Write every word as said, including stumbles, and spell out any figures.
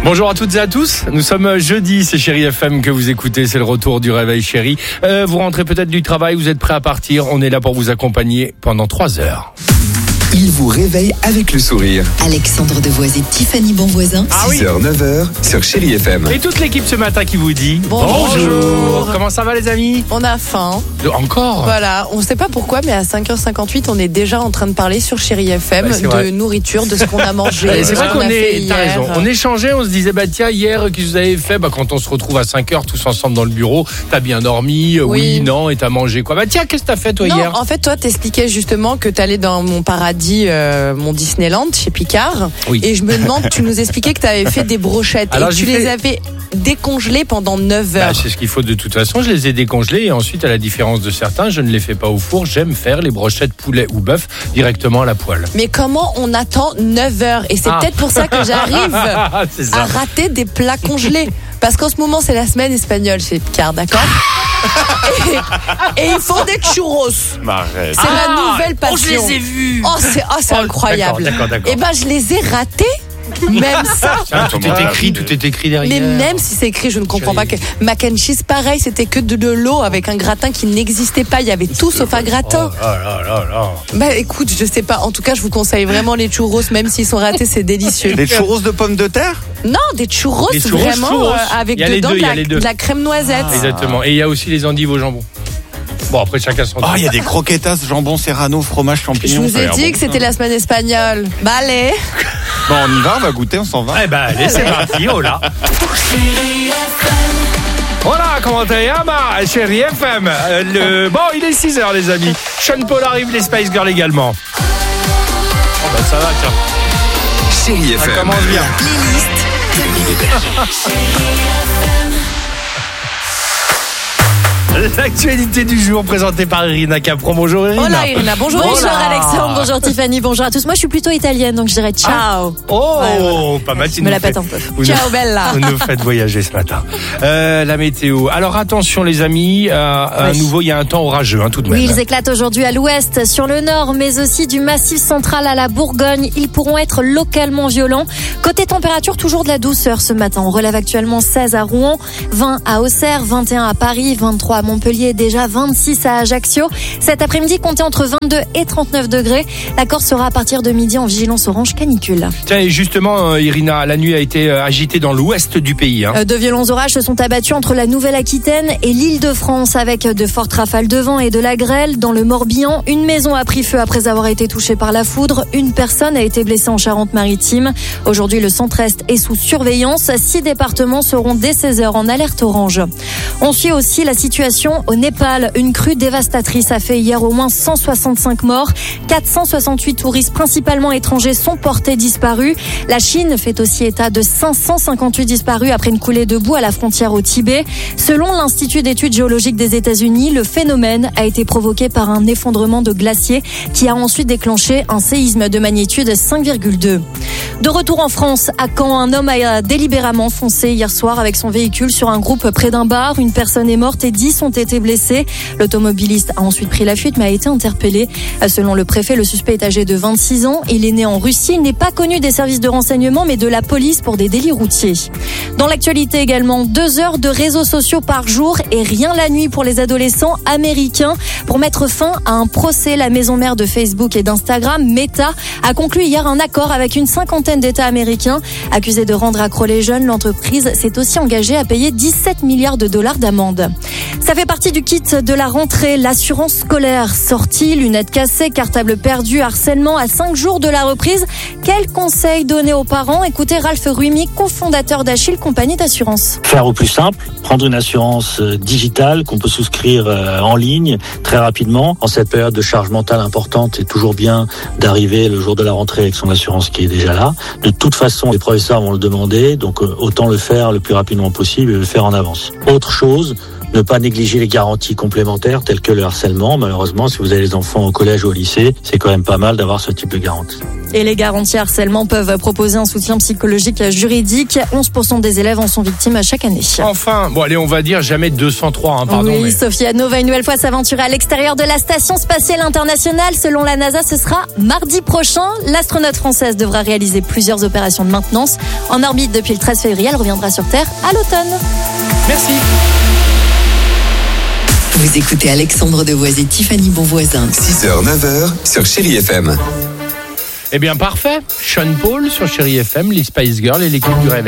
Bonjour à toutes et à tous, nous sommes jeudi, c'est Chéri F M que vous écoutez, c'est le retour du réveil Chéri. Euh, vous rentrez peut-être du travail, vous êtes prêts à partir, on est là pour vous accompagner pendant trois heures. Il vous réveille avec le sourire. Alexandre Devoise et Tiffany Bonvoisin. Ah six heures, neuf heures sur Chéri F M. Et toute l'équipe ce matin qui vous dit Bonjour. Bonjour. Comment ça va les amis? On a faim. De- Encore Voilà, on ne sait pas pourquoi, mais à cinq heures cinquante-huit, on est déjà en train de parler sur Chéri F M Ouais, c'est de vrai. nourriture, de ce qu'on a mangé. Et c'est de ce vrai qu'on qu'on a fait est, t'as hier. raison, on échangeait, on se disait bah tiens hier qu'est-ce que vous avez fait, bah quand on se retrouve à cinq heures tous ensemble dans le bureau, t'as bien dormi, oui, Oui. non, et t'as mangé quoi? Bah tiens, qu'est-ce que t'as fait toi Non, hier? en fait, toi, t'expliquais justement que t'allais dans mon paradis, euh, mon Disneyland, chez Picard. Oui. Et je me demande, tu nous expliquais que t'avais fait des brochettes. Alors, et que j'ai tu les fait- avais décongelées pendant neuf Bah, heures. c'est ce qu'il faut de toute façon, je les ai décongelés et ensuite à la différence de certains, je ne les fais pas au four, j'aime faire les brochettes poulet ou bœuf directement à la poêle. Mais comment on attend neuf heures? Et c'est Ah. peut-être pour ça que j'arrive C'est à ça. rater des plats congelés. Parce qu'en ce moment, c'est la semaine espagnole chez Picard, d'accord? et, et ils font des churros. C'est la nouvelle passion. Oh, je les ai vus. Oh, c'est oh, c'est Oh, incroyable. d'accord, d'accord, d'accord. Et ben, je les ai ratés. Même ça. Ah, tout est écrit, tout est écrit derrière. Mais même si c'est écrit, je ne comprends pas que mac and cheese, pareil, c'était que de, de l'eau avec un gratin qui n'existait pas. Il y avait tout sauf un gratin. Oh là là là là. Bah écoute, je sais pas. En tout cas, je vous conseille vraiment les churros, même s'ils sont ratés, c'est délicieux. Des churros de pommes de terre? Non, des churros, Des churros, vraiment churros. euh, avec Il y a les dedans deux, de, il y a la, les deux. de la crème noisette. Exactement. Et il y a aussi les endives au jambon. Bon, après chacun son Oh, il y a des croquetas, jambon serrano, fromage, Je champignons. vous ça a ai l'air dit bon. que c'était la semaine espagnole. Bah allez. Bon, on y va, on va goûter, on s'en va. Eh ben allez, c'est parti, oh là. Voilà, comment t'es, Ama, Chéri F M. Euh, le... Bon, il est six heures les amis. Sean Paul arrive, les Spice Girls également. Oh bah ça va, tiens. Chéri F Ça M. commence bien. L'actualité du jour présentée par Irina Capron. Bonjour Irina. Hola Irina, bonjour. Bonjour Irina. Alexandre, bonjour Tiffany, bonjour à tous. Moi je suis plutôt italienne donc je dirais ciao. Oh, Ouais, voilà. pas mal. Je me la pète un peu. Vous Ciao nous- bella. Vous nous faites voyager ce matin. Euh, la météo. Alors attention les amis, euh, à Oui. nouveau il y a un temps orageux hein, tout de même. Oui, ils éclatent aujourd'hui à l'ouest, sur le nord, mais aussi du massif central à la Bourgogne. Ils pourront être localement violents. Côté température, toujours de la douceur ce matin. On relève actuellement seize à Rouen, vingt à Auxerre, vingt et un à Paris, vingt-trois à Montpellier, déjà vingt-six à Ajaccio. Cet après-midi, comptez entre vingt-deux et trente-neuf degrés. La Corse sera à partir de midi en vigilance orange canicule. Tiens, et justement, euh, Irina, la nuit a été euh, agitée dans l'ouest du pays. Hein. Euh, De violents orages se sont abattus entre la Nouvelle-Aquitaine et l'Île-de-France avec de fortes rafales de vent et de la grêle. Dans le Morbihan, une maison a pris feu après avoir été touchée par la foudre. Une personne a été blessée en Charente-Maritime. Aujourd'hui, le centre-est est sous surveillance. Six départements seront dès seize heures en alerte orange. On suit aussi la situation au Népal. Une crue dévastatrice a fait hier au moins cent soixante-cinq morts. quatre cent soixante-huit touristes, principalement étrangers, sont portés disparus. La Chine fait aussi état de cinq cent cinquante-huit disparus après une coulée de boue à la frontière au Tibet. Selon l'Institut d'études géologiques des États-Unis, le phénomène a été provoqué par un effondrement de glacier qui a ensuite déclenché un séisme de magnitude cinq virgule deux. De retour en France, à Caen, un homme a délibérément foncé hier soir avec son véhicule sur un groupe près d'un bar. Une personne est morte et dix ont été blessés. L'automobiliste a ensuite pris la fuite mais a été interpellé. Selon le préfet, le suspect est âgé de vingt-six ans. Il est né en Russie. Il n'est pas connu des services de renseignement mais de la police pour des délits routiers. Dans l'actualité également, deux heures de réseaux sociaux par jour et rien la nuit pour les adolescents américains. Pour mettre fin à un procès, la maison mère de Facebook et d'Instagram, Meta, a conclu hier un accord avec une cinquantaine d'États américains. Accusés de rendre accro les jeunes, l'entreprise s'est aussi engagée à payer dix-sept milliards de dollars d'amende. Ça fait partie du kit de la rentrée, l'assurance scolaire. Sortie, lunettes cassées, cartable perdu, harcèlement à cinq jours de la reprise. Quels conseils donner aux parents? Écoutez Ralph Ruimi, cofondateur d'Achille Compagnie d'assurance. Faire au plus simple, prendre une assurance euh, digitale qu'on peut souscrire euh, en ligne très rapidement. En cette période de charge mentale importante, c'est toujours bien d'arriver le jour de la rentrée avec son assurance qui est déjà là. De toute façon, les professeurs vont le demander, donc euh, autant le faire le plus rapidement possible et le faire en avance. Autre chose, ne pas négliger privilégier les garanties complémentaires telles que le harcèlement. Malheureusement, si vous avez les enfants au collège ou au lycée, c'est quand même pas mal d'avoir ce type de garantie. Et les garanties harcèlement peuvent proposer un soutien psychologique juridique. onze pour cent des élèves en sont victimes chaque année. Enfin, bon allez, on va dire jamais deux cent trois, hein, pardon. Oui, mais... Sofiane va une nouvelle fois s'aventurer à l'extérieur de la Station Spatiale Internationale. Selon la NASA, ce sera mardi prochain. L'astronaute française devra réaliser plusieurs opérations de maintenance. En orbite depuis le treize février, elle reviendra sur Terre à l'automne. Merci. Vous écoutez Alexandre Devoise et Tiffany Bonvoisin. six heures neuf heures sur Chérie F M. Eh bien parfait. Sean Paul sur Chérie F M, les Spice Girls et l'équipe du Réveil.